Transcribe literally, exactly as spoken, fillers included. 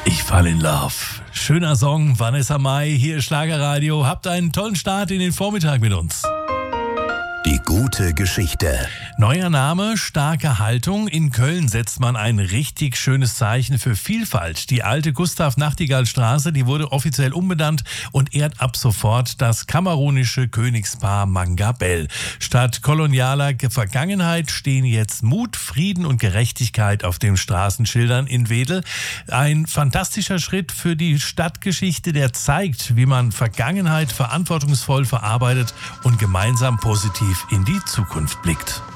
Ich fall in love. Schöner Song, Vanessa Mai, hier ist Schlagerradio. Habt einen tollen Start in den Vormittag mit uns. Die gute Geschichte. Neuer Name, starke Haltung. In Köln setzt man ein richtig schönes Zeichen für Vielfalt. Die alte Gustav-Nachtigall-Straße, die wurde offiziell umbenannt und ehrt ab sofort das kamerunische Königspaar Mangabell. Statt kolonialer Vergangenheit stehen jetzt Mut, Frieden und Gerechtigkeit auf den Straßenschildern in Wedel. Ein fantastischer Schritt für die Stadtgeschichte, der zeigt, wie man Vergangenheit verantwortungsvoll verarbeitet und gemeinsam positiv in die Zukunft blickt.